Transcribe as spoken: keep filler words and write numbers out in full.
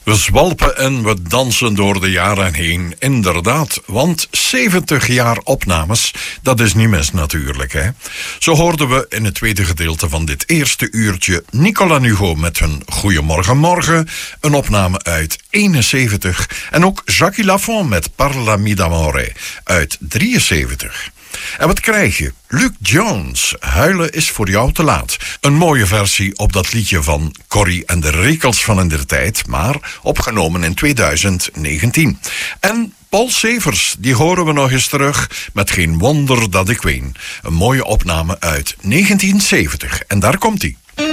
We zwalpen en we dansen door de jaren heen, inderdaad. Want zeventig jaar opnames, dat is niet mis natuurlijk, hè. Zo hoorden we in het tweede gedeelte van dit eerste uurtje Nicolas Nugo met hun Goeiemorgen Morgen, een opname uit eenenzeventig. En ook Jackie Lafont met Parlami d'amore uit drieënzeventig. En wat krijg je? Luke Jones, Huilen is voor jou te laat. Een mooie versie op dat liedje van Corrie en de Rekels van in der tijd, maar opgenomen in tweeduizend negentien. En Paul Severs, die horen we nog eens terug met Geen wonder dat ik ween. Een mooie opname uit negentien zeventig. En daar komt-ie.